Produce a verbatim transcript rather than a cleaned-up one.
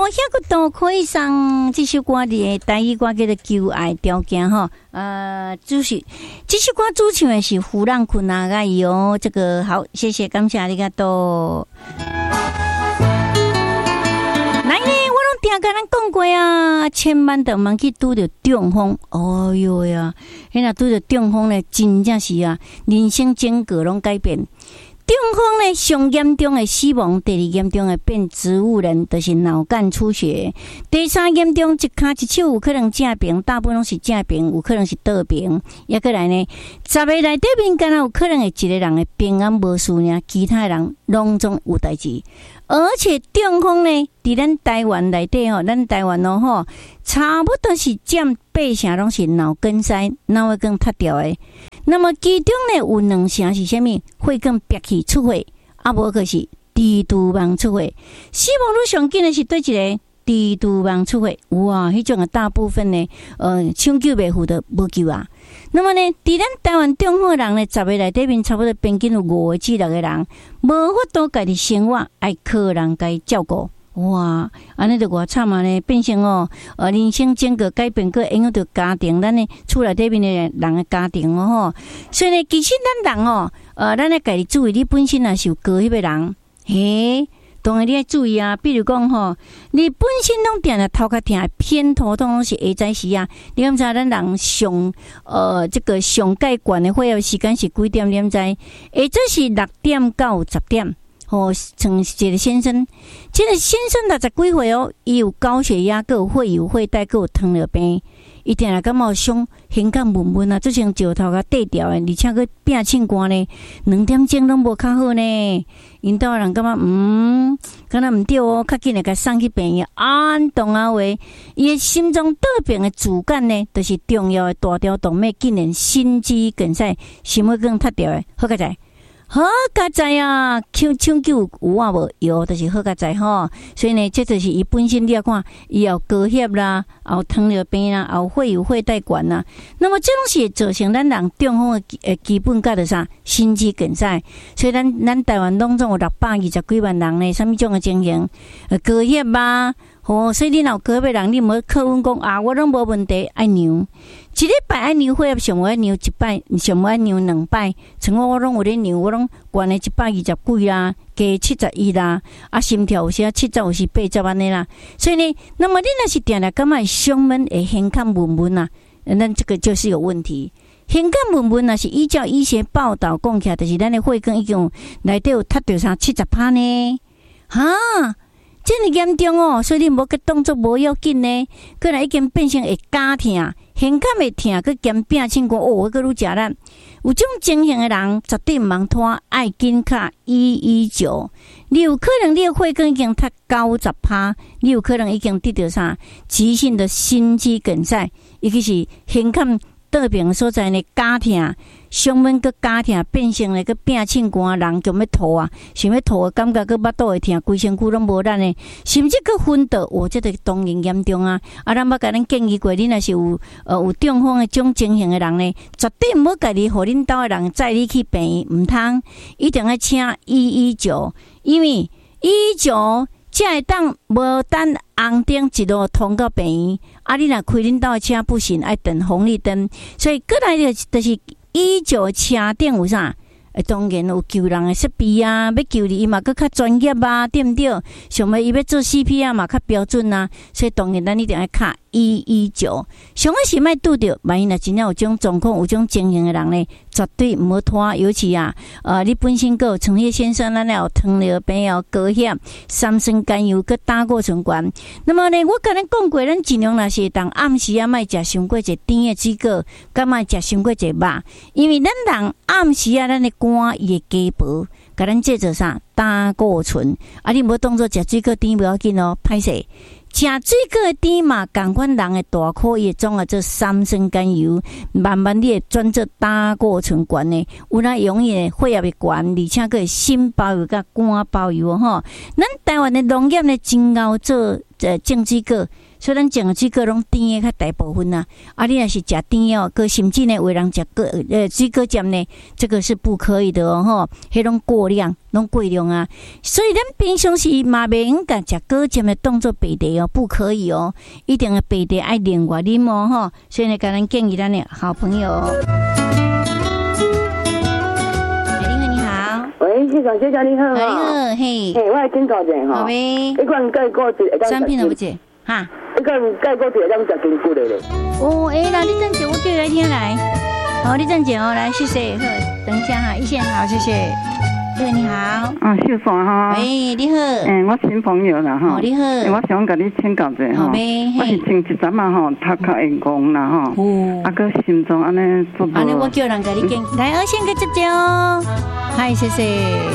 遐个都可以上这首歌的台语歌叫做《求爱条件》哈。呃，就是这首歌主唱的是胡浪坤啊，个有这个好，谢谢，感谢你个多。来呢，我拢听甲咱讲过啊，千万都莫去拄着中风。哦哟呀，迄若拄着中风咧，真正是啊，人生整个拢改变。中风呢，上严重的死亡，第二严重的变植物人，就是脑干出血。第三严重，一骹一手有可能正病，大部分拢是正病，有可能是倒病。也过来呢，十个内底面，敢若有可能会一个人的平安无事呢，其他人拢总有代志。而且中风呢，伫咱台湾内底吼，咱台湾哦吼，差不多是占八成拢是脑梗塞、脑血管塌掉的。那么其中呢，有两成是啥物？血管憋气出血，啊无就是低度网出血。死亡率上紧的是对一个低度网出血，哇，迄种的大部分呢，呃，抢救袂赴的无救啊。那么呢，伫咱台湾中风的人呢，十个内底面差不多平均有五个至六个人，无法度家己生活，爱靠人家照顾。哇，安尼就偌惨啊呢，变成哦，呃，人生整个改变，个影响到家庭，咱呢厝内底面的人的家庭哦吼。所以呢，其实咱人哦，呃，咱咧家己注意，你本身也是有高翕的人，嘿。当然你要注意啊，比如讲吼，你本身拢定了头壳痛，偏头痛拢是下早时啊。你敢知咱人上呃这个上介悬的会议时间是几点？你敢知？下早是六点到十点。哦，像一个先生，这个先生六十几岁哦，伊有高血压，佮有肺有肺带，佮有糖尿病。伊定来感觉伤，胸感闷闷啊，做成石头甲缀掉诶，而且佮拼唱歌呢，两点钟拢无较好呢。因兜人感觉嗯，敢若毋对哦，较紧来甲送去病院。安动啊话，伊诶心脏倒病诶主干呢，就是重要诶大条动脉竟然心肌梗塞，心血管塌掉诶，好佳哉。好佳哉啊！抢抢救有啊无？有，就是好佳哉吼。所以呢，这就是伊本身你要看，伊有高血啦，有糖尿病啦，有肺有肺带管啦。那么这种是造成咱人中风的基本价是啥？心肌梗塞。所以咱咱台湾拢总有六百二十几万人呢，什么种的情形？呃，高血啊。哦，所以你若隔壁人，你无靠阮讲啊，我拢无问题，爱量一礼拜爱量血压上无爱量一摆，上无爱量两摆。像我我拢有咧量，我拢悬咧一百二十几啦，加七十一啦，啊心跳有时啊七十有时八十安尼啦。所以呢，那么你若是定定感觉胸闷会胸腔闷闷啊，那这个就是有问题。胸腔闷闷若是依照医学报道讲起来，就是咱的血管已经内底有塌掉啥七十趴呢，哈。真係嚴重哦，所以你無個動作無要緊呢，可能已經變成會假痛，胸腔會痛，佮兼變成講哦，我個愈食咱。有種情形嘅人，絕對唔通拖，愛緊卡一一九。你有可能你嘅血管已經塌九十趴，你有可能已經得到啥急性的心肌梗塞，尤其是胸腔倒病所在呢，假痛。胸闷佮假痛变成咧，佮变唱歌，人就要吐啊，想要吐的感觉，佮腹肚会痛，规身躯拢无力呢，甚至佮昏倒，哦，这个当然严重啊！啊，咱捌甲恁建议过，恁若是有呃有中风的种情形的人呢，绝对唔好家己，互恁兜的人载你去病院，唔通，一定要请一一九，因为一一九才会当无等红灯一路通到病院，啊，你若开恁兜的车不行，爱等红绿灯，所以过来的就是。一九车顶有啥？诶，当然有救人的设备啊，要救你伊嘛，佮较专业啊，对毋对？想要伊要做 C P R 嘛，较标准啊，所以当然咱一定要卡一一九。上个是莫拄着，万一若真正有种状况、有种情形的人呢，绝对唔好拖。尤其啊，呃，你本身个陈叶先生，咱有糖尿病、有高血、三酸甘油、佮胆固醇高。那么呢，我甲咱讲过，咱尽量若是当暗时啊，莫食伤过济甜的水果，甲莫食伤过济肉，因为咱人暗时啊，咱的肝伊会加薄，甲咱制造啥胆固醇。啊，你无当作食水果甜不要紧哦，歹势。食水果的甜嘛，共款人的大颗伊会总啊做三酸甘油，慢慢你会转做胆固醇高呢，有那容易血压会高，而且佫会心包油甲肝包油吼。咱台湾的农业呢，真熬做呃种水果。 所以咱种的水果拢甜的较大部分啊。啊，你若是食甜哦，搁甚至呢，有人食果呃水果酱呢，这个是不可以的哦，吼，迄种过量，拢过量啊。所以咱平常时嘛袂用甲食果酱的当做白茶哦，不可以哦，一定要白茶爱另外啉哦，吼。所以呢，甲咱建议咱的好朋友。 喂，市长小姐你好， 你好，嘿， 嘿，我来请教一下哈， 好呗， 一罐钙固质会当产品好不姐？哈， 一罐钙固质会当食筋骨的咧。 哦，哎，那你等下我叫来听来，好，你等下哦，来，谢谢，好，等一下哈，一线好，谢谢。对，你好。 啊，秀山哈。 喂，你好。 嗯，我新朋友啦哈。 哦，你好。 我想甲你请教一下哈。 好呗。 我是前一阵啊吼，头壳会戆啦吼。哦。啊，个心脏安尼做无。 安尼我叫人甲你见，来，我先个接接哦。嗨，谢谢。